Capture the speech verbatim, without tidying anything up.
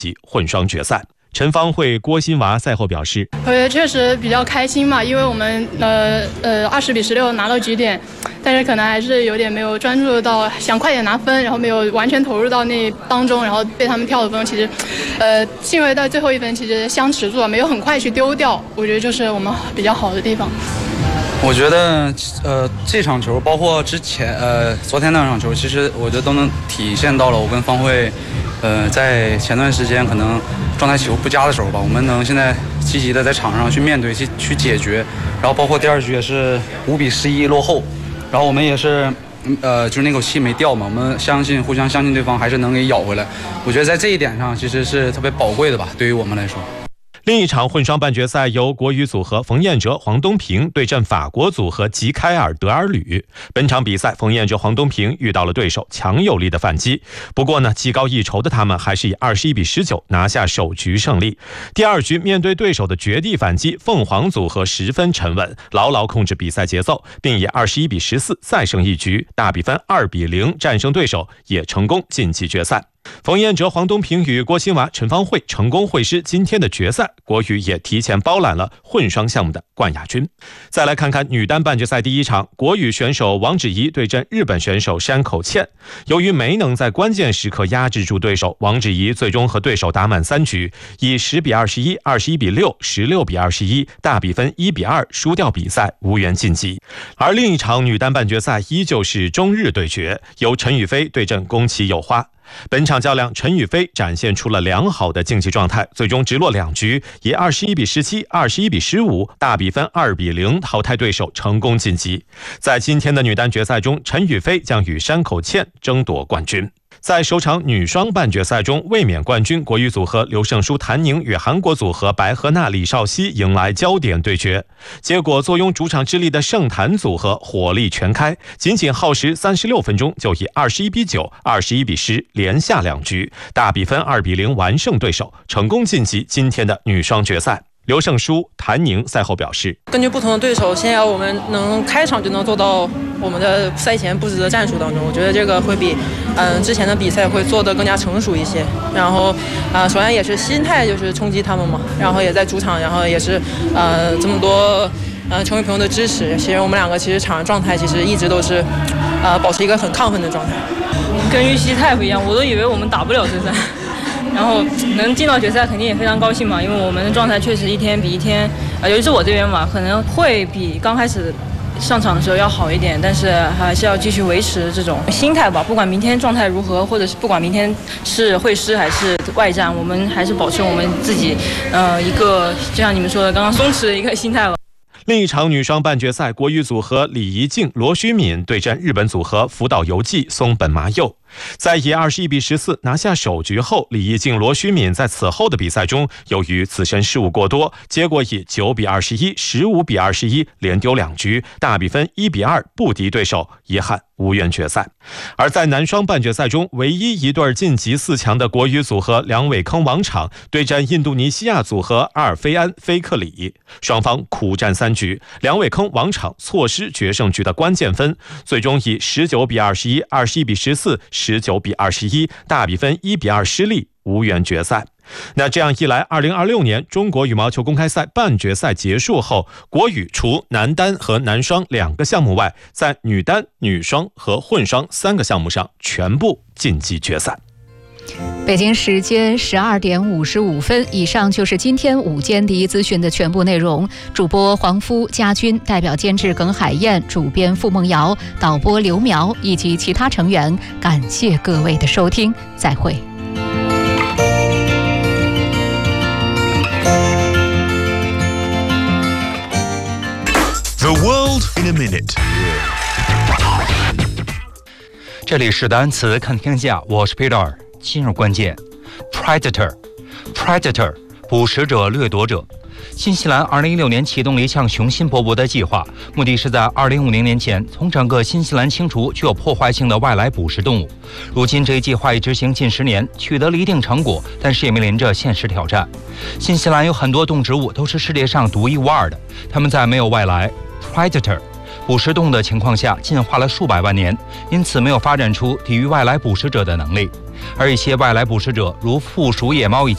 及混双决赛。陈芳慧、郭欣娃赛后表示：“ 我觉得确实比较开心嘛，因为我们呃呃二十比十六拿到局点，但是可能还是有点没有专注到，想快点拿分，然后没有完全投入到那当中，然后被他们跳的分，其实呃幸亏到最后一分其实相持住了，没有很快去丢掉，我觉得就是我们比较好的地方。” 我觉得，呃，这场球包括之前，呃，昨天那场球，其实我觉得都能体现到了我跟方慧，呃，在前段时间可能状态起伏不佳的时候吧，我们能现在积极的在场上去面对、去去解决，然后包括第二局也是五比十一落后，然后我们也是，呃，就是那口气没掉嘛，我们相信互相相信对方还是能给咬回来。我觉得在这一点上其实是特别宝贵的吧，对于我们来说。 另一场混双半决赛由国羽组合冯彦哲、黄东萍对阵法国组合吉凯尔德尔吕。本场比赛，冯彦哲、黄东萍遇到了对手强有力的反击，不过呢，技高一筹的他们还是以二十一比十九拿下首局胜利。第二局面对对手的绝地反击，凤凰组合十分沉稳，牢牢控制比赛节奏，并以二十一比十四再胜一局，大比分二比零战胜对手，也成功晋级决赛。冯彦哲、黄东萍与郭欣娃、陈芳慧成功会师今天的决赛，国羽也提前包揽了混双项目的冠亚军。再来看看女单半决赛第一场，国羽选手王芷怡对阵日本选手山口茜。由于没能在关键时刻压制住对手，王芷怡最终和对手打满三局，以十比二十一、二十一比六、十六比二十一大比分一比二输掉比赛，无缘晋级。而另一场女单半决赛依旧是中日对决，由陈雨菲对阵宫崎友花。本场较量，陈雨菲展现出了良好的竞技状态，最终直落两局，以二十一比十七、二十一比十五大比分二比零淘汰对手，成功晋级。在今天的女单决赛中，陈雨菲将与山口茜争夺冠军。在首场女双半决赛中，卫冕冠军国羽组合刘胜书、谭宁与韩国组合白河娜、李绍熙迎来焦点对决。结果坐拥主场之力的盛谭组合火力全开，仅仅耗时三十六分钟就以二十一比九、二十一比十连下两局，大比分二比零完胜对手，成功晋级今天的女双决赛。刘胜书、谭宁赛后表示， 根据不同的对手，先要我们能开场就能做到我们的赛前布置的战术当中，我觉得这个会比嗯之前的比赛会做得更加成熟一些。然后啊、呃，首先也是心态就是冲击他们嘛，然后也在主场，然后也是呃这么多呃球迷朋友的支持，其实我们两个其实场上状态其实一直都是呃保持一个很亢奋的状态。 跟预期太不一样，我都以为我们打不了这赛。然后能进到决赛肯定也非常高兴嘛，因为我们的状态确实一天比一天，呃，尤其是我这边嘛，可能会比刚开始上场的时候要好一点，但是还是要继续维持这种心态吧。不管明天状态如何，或者是不管明天是会师还是外战，我们还是保持我们自己，呃，一个就像你们说的刚刚松弛的一个心态吧。 另一场女双半决赛，国羽组合李怡静、罗虚敏对阵日本组合福岛由纪、松本麻佑。在以二十一比十四拿下首局后，李怡静、罗虚敏在此后的比赛中，由于自身失误过多，结果以九比二十一、十五比二十一连丢两局，大比分一比二不敌对手，遗憾无缘决赛。而在男双半决赛中，唯一一对晋级四强的国羽组合梁伟铿、王昶对阵印度尼西亚组合阿尔菲安、菲克里，双方苦战三局，梁伟铿、王昶错失决胜局的关键分，最终以十九比二十一、二十一比十四、十九比二十一大比分一比二失利，无缘决赛。那这样一来，二零二六年中国羽毛球公开赛半决赛结束后，国羽除男单和男双两个项目外，在女单、女双和混双三个项目上全部晋级决赛。 北京时间十二点五十五分，以上就是今天午间第一资讯的全部内容。主播黄夫、家军，代表监制耿海燕，主编付梦瑶，导播刘苗以及其他成员，感谢各位的收听，再会。 The world in a minute。 这里是单词看天下，我是 Peter。今日关键 Predator Predator 捕食者、掠夺者。新西兰二零一六年启动了一项雄心勃勃的计划，目的是在二零五零年前从整个新西兰清除具有破坏性的外来捕食动物。如今这一计划已执行近十年，取得了一定成果，但是也面临着现实挑战。新西兰有很多动植物都是世界上独一无二的，它们在没有外来 Predator捕食动物的情况下进化了数百万年，因此没有发展出抵御外来捕食者的能力。而一些外来捕食者，如负鼠野猫以及